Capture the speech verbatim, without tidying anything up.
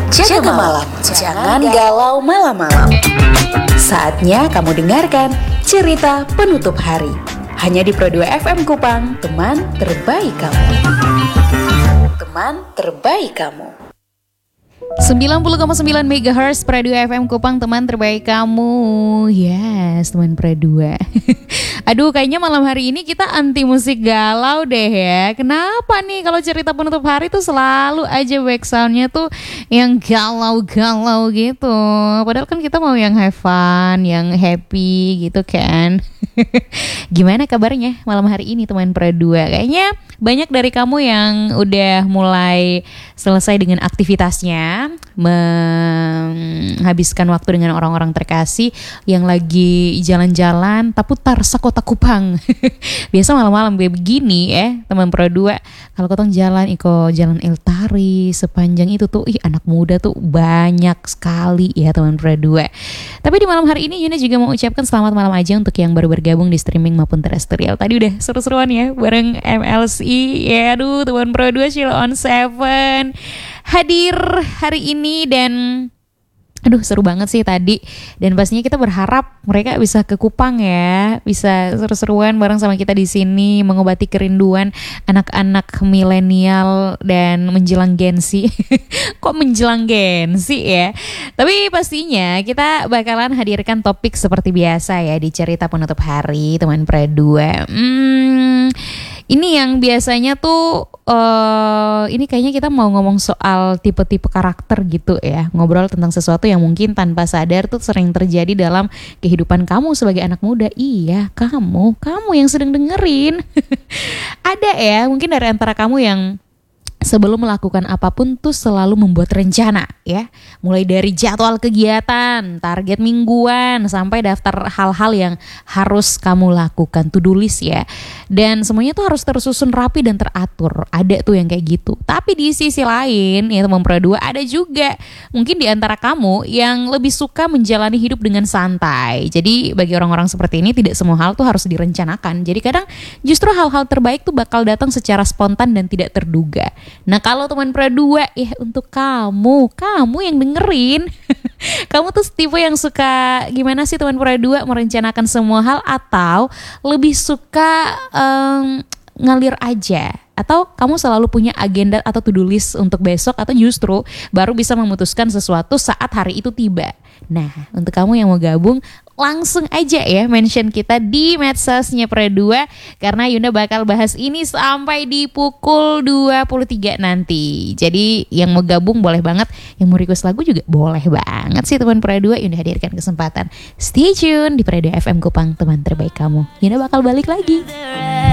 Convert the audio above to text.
Jaga malam, jangan galau malam-malam. Saatnya kamu dengarkan cerita penutup hari. Hanya di Pro dua F M Kupang, teman terbaik kamu. Teman terbaik kamu. sembilan puluh koma sembilan megahertz Pro dua F M Kupang, teman terbaik kamu. Yes, teman Pro dua. Aduh, kayaknya malam hari ini kita anti musik galau deh ya. Kenapa nih kalau cerita penutup hari tuh selalu aja backsoundnya tuh yang galau-galau gitu. Padahal kan kita mau yang have fun, yang happy gitu kan. Gimana kabarnya malam hari ini teman Pro dua? Kayaknya banyak dari kamu yang udah mulai selesai dengan aktivitasnya, menghabiskan waktu dengan orang-orang terkasih, yang lagi jalan-jalan taputar sekota Kupang. Biasa malam-malam kayak begini ya teman Pro dua. Kalau kotong jalan iko jalan Eltari sepanjang itu tuh ih anak muda tuh banyak sekali ya teman Pro dua. Tapi di malam hari ini Yuna juga mau ucapkan selamat malam aja untuk yang baru bergabung di streaming maupun terestrial. Tadi udah seru-seruan ya bareng M L C. Ya aduh teman Pro dua Chill on Seven hadir hari ini dan aduh seru banget sih tadi. Dan pastinya kita berharap mereka bisa ke Kupang ya, bisa seru-seruan bareng sama kita di sini, mengobati kerinduan anak-anak milenial dan menjelang Gen Z. Kok menjelang Gen Z ya? Tapi pastinya kita bakalan hadirkan topik seperti biasa ya di cerita penutup hari teman Pro dua. Hmm, ini yang biasanya tuh uh, ini kayaknya kita mau ngomong soal tipe-tipe karakter gitu ya. Ngobrol tentang sesuatu yang mungkin tanpa sadar tuh sering terjadi dalam kehidupan kamu sebagai anak muda. Iya, kamu, kamu yang sedang dengerin. Ada ya, mungkin dari antara kamu yang sebelum melakukan apapun tuh selalu membuat rencana ya. Mulai dari jadwal kegiatan, target mingguan, sampai daftar hal-hal yang harus kamu lakukan, to-do list ya. Dan semuanya tuh harus tersusun rapi dan teratur. Ada tuh yang kayak gitu. Tapi di sisi lain ya teman Pro dua, ada juga mungkin di antara kamu yang lebih suka menjalani hidup dengan santai. Jadi bagi orang-orang seperti ini tidak semua hal tuh harus direncanakan. Jadi kadang justru hal-hal terbaik tuh bakal datang secara spontan dan tidak terduga. Nah kalau teman Pro dua ya untuk kamu, kamu yang dengerin. Kamu tuh tipe yang suka gimana sih teman Pro dua, merencanakan semua hal atau lebih suka um, ngalir aja? Atau kamu selalu punya agenda atau to-do list untuk besok, atau justru baru bisa memutuskan sesuatu saat hari itu tiba? Nah, untuk kamu yang mau gabung, langsung aja ya mention kita di medsosnya Pro dua, karena Yunda bakal bahas ini sampai di pukul dua puluh tiga nanti. Jadi yang mau gabung boleh banget, yang mau request lagu juga boleh banget sih teman Pro dua. Yunda hadirkan kesempatan. Stay tune di Pro dua F M Kupang, teman terbaik kamu. Yunda bakal balik lagi.